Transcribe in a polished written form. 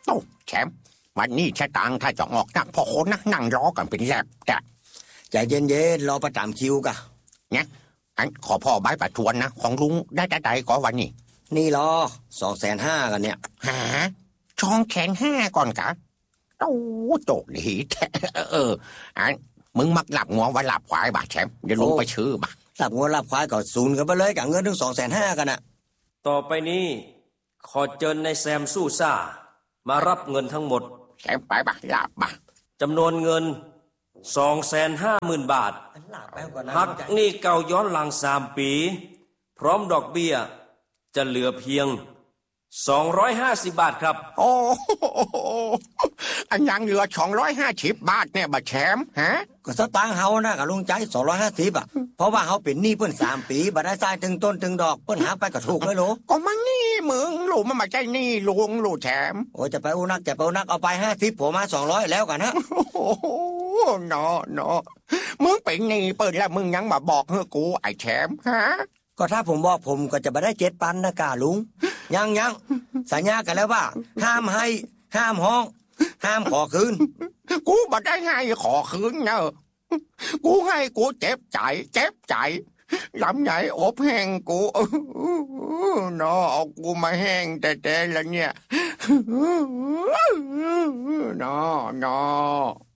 โอ้แชมป์วันนี้ชะตางถ้าจะออกนักพอคนนะนั่งรอกันเป็นแลบแต่ใจเย็นๆรอประจำคิวกะเนี่ยอันขอพ่อใบประทวนนะของลุงได้แต่ก็วันนี้นี่รอ250,000กันเนี่ยหา250,000ก่อนกะโอ้โจกดีแท้อันมึงมักหลับงัวว่าหลับควายบ่าแชมป์เดี๋ยวลุงไปชื่อบ่าหลับงัวหลับควายก็ศูนย์กันไปเลยกับเงินถึง250,000กันน่ะต่อไปนี้ขอเชิญนายแซมสู้ซ่ามารับเงินทั้งหมดแชมป์ไปบ่าหลับบ่าจำนวนเงิน250,000 บาทหักหนี้เก่าย้อนหลัง3 ปีพร้อมดอกเบี้ยจะเหลือเพียง250 บาทครับโอ้อันยังเหลือ250 บาทเนี่ยบ่แชมป์ฮะก็สตางค์เฮานะกับลุงใจ250อ่ะเพราะว่าเฮาเป็นหนี้เพิ่น3 ปีบ่ได้จ่ายถึงต้นถึงดอกเพิ่นหักไปก็ถูกเลยโหลก็มันนี่มึงลูกมันไม่ใช่นี่ลุงลูกแชมป์โอ้จะไปอุนักเอาไป50ผมมา200แล้วกันฮะโอ้เนาะมึงเป็นนี่เปิดแล้วมึงยังมาบอกให้กูไอ้แชมป์ฮะก็ถ้าผมบอกผมก็จะบ่ได้7,000นะกะลุงยังสัญญากันแล้วว่าห้ามให้ห้ามห้องห้ามขอคืนกูบ่ได้ให้ขอคืนเนอะกูให้กูเจ็บใจลำใหญ่อบแห้งกูเนาะเอากูมาแห้งแต่ละเนี่ยเนาะ